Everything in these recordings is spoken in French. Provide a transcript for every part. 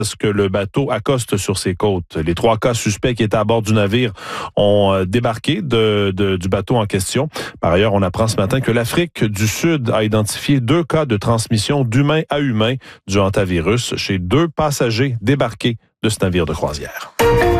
ce que le bateau accoste sur ses côtes. Les 3 cas suspects qui étaient à bord du navire ont débarqué du bateau en question. Par ailleurs, on apprend ce matin que l'Afrique du Sud a identifié 2 cas de transmission d'humain à humain du hantavirus chez 2 passagers débarqués de ce navire de croisière.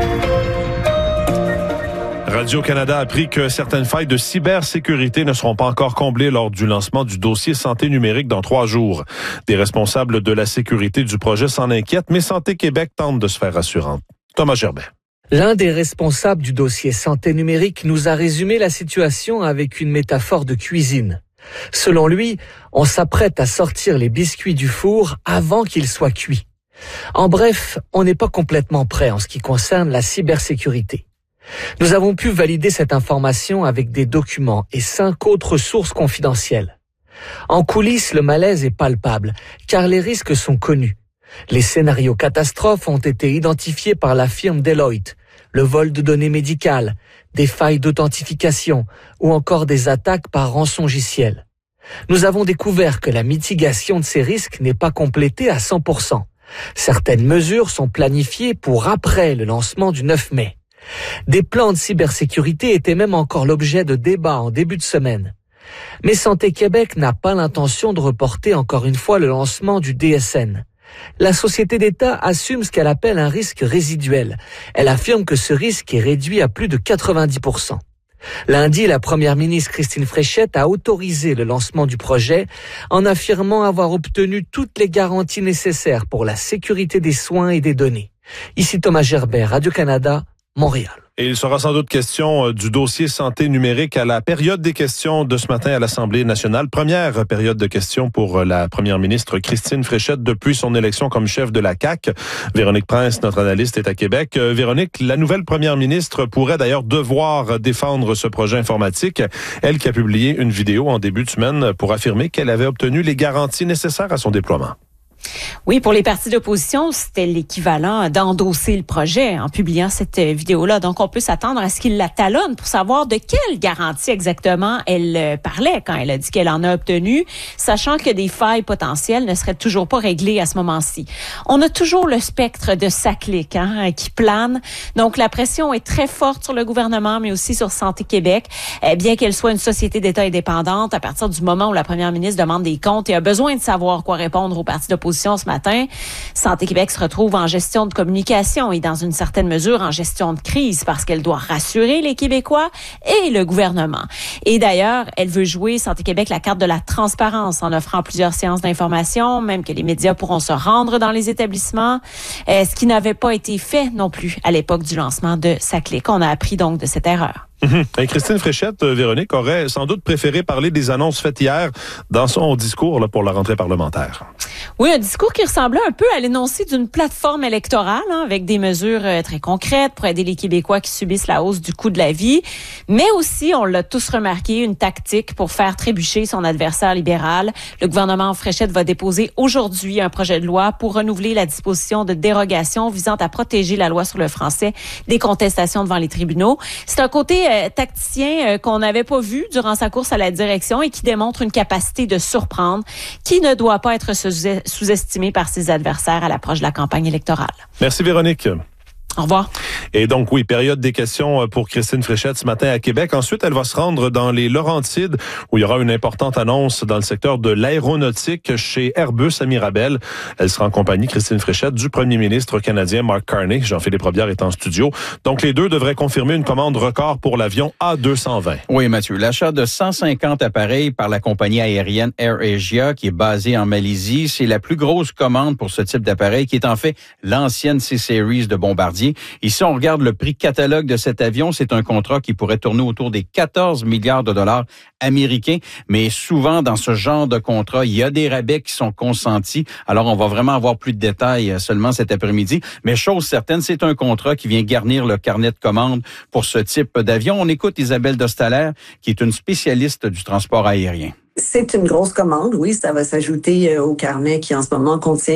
Radio-Canada a appris que certaines failles de cybersécurité ne seront pas encore comblées lors du lancement du dossier santé numérique dans 3 jours. Des responsables de la sécurité du projet s'en inquiètent, mais Santé Québec tente de se faire rassurante. Thomas Gerbet. L'un des responsables du dossier santé numérique nous a résumé la situation avec une métaphore de cuisine. Selon lui, on s'apprête à sortir les biscuits du four avant qu'ils soient cuits. En bref, on n'est pas complètement prêt en ce qui concerne la cybersécurité. Nous avons pu valider cette information avec des documents et 5 autres sources confidentielles. En coulisses, le malaise est palpable, car les risques sont connus. Les scénarios catastrophes ont été identifiés par la firme Deloitte, le vol de données médicales, des failles d'authentification ou encore des attaques par rançongiciel. Nous avons découvert que la mitigation de ces risques n'est pas complétée à 100%. Certaines mesures sont planifiées pour après le lancement du 9 mai. Des plans de cybersécurité étaient même encore l'objet de débats en début de semaine. Mais Santé Québec n'a pas l'intention de reporter encore une fois le lancement du DSN. La société d'État assume ce qu'elle appelle un risque résiduel. Elle affirme que ce risque est réduit à plus de 90%. Lundi, la première ministre Christine Fréchette a autorisé le lancement du projet en affirmant avoir obtenu toutes les garanties nécessaires pour la sécurité des soins et des données. Ici Thomas Gerbet, Radio-Canada, Montréal. Et il sera sans doute question du dossier santé numérique à la période des questions de ce matin à l'Assemblée nationale. Première période de questions pour la première ministre Christine Fréchette depuis son élection comme chef de la CAQ. Véronique Prince, notre analyste, est à Québec. Véronique, la nouvelle première ministre pourrait d'ailleurs devoir défendre ce projet informatique. Elle qui a publié une vidéo en début de semaine pour affirmer qu'elle avait obtenu les garanties nécessaires à son déploiement. Oui, pour les partis d'opposition, c'était l'équivalent d'endosser le projet en publiant cette vidéo-là. Donc, on peut s'attendre à ce qu'il la talonne pour savoir de quelle garantie exactement elle parlait quand elle a dit qu'elle en a obtenu, sachant que des failles potentielles ne seraient toujours pas réglées à ce moment-ci. On a toujours le spectre de SACLIC qui plane. Donc, la pression est très forte sur le gouvernement, mais aussi sur Santé Québec. Bien qu'elle soit une société d'État indépendante, à partir du moment où la première ministre demande des comptes et a besoin de savoir quoi répondre aux partis d'opposition ce matin, Santé Québec se retrouve en gestion de communication et dans une certaine mesure en gestion de crise parce qu'elle doit rassurer les Québécois et le gouvernement. Et d'ailleurs, elle veut jouer, Santé Québec, la carte de la transparence en offrant plusieurs séances d'information, même que les médias pourront se rendre dans les établissements, ce qui n'avait pas été fait non plus à l'époque du lancement de SACLIC. On a appris donc de cette erreur. Et Christine Fréchette, Véronique, aurait sans doute préféré parler des annonces faites hier dans son discours là, pour la rentrée parlementaire. Oui, un discours qui ressemblait un peu à l'énoncé d'une plateforme électorale avec des mesures très concrètes pour aider les Québécois qui subissent la hausse du coût de la vie, mais aussi, on l'a tous remarqué, une tactique pour faire trébucher son adversaire libéral. Le gouvernement Fréchette va déposer aujourd'hui un projet de loi pour renouveler la disposition de dérogation visant à protéger la loi sur le français des contestations devant les tribunaux. C'est un côté tacticien qu'on n'avait pas vu durant sa course à la direction et qui démontre une capacité de surprendre qui ne doit pas être sous-estimée par ses adversaires à l'approche de la campagne électorale. Merci Véronique. Au revoir. Et donc, oui, période des questions pour Christine Fréchette ce matin à Québec. Ensuite, elle va se rendre dans les Laurentides où il y aura une importante annonce dans le secteur de l'aéronautique chez Airbus à Mirabel. Elle sera en compagnie, Christine Fréchette, du premier ministre canadien Mark Carney. Jean-Philippe Robillard est en studio. Donc, les deux devraient confirmer une commande record pour l'avion A220. Oui, Mathieu. L'achat de 150 appareils par la compagnie aérienne AirAsia qui est basée en Malaisie, c'est la plus grosse commande pour ce type d'appareil qui est en fait l'ancienne C-Series de Bombardier. Ici, on regarde le prix catalogue de cet avion. C'est un contrat qui pourrait tourner autour des 14 milliards de dollars américains. Mais souvent, dans ce genre de contrat, il y a des rabais qui sont consentis. Alors, on va vraiment avoir plus de détails seulement cet après-midi. Mais chose certaine, c'est un contrat qui vient garnir le carnet de commandes pour ce type d'avion. On écoute Isabelle Dostaler, qui est une spécialiste du transport aérien. C'est une grosse commande, oui. Ça va s'ajouter au carnet qui, en ce moment, contient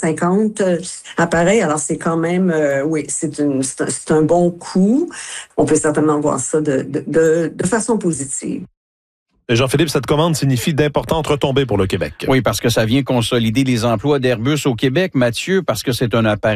450 appareils. Alors, c'est quand même, oui, c'est un bon coup. On peut certainement voir ça de façon positive. Jean-Philippe, cette commande signifie d'importantes retombées pour le Québec. Oui, parce que ça vient consolider les emplois d'Airbus au Québec, Mathieu, parce que c'est un appareil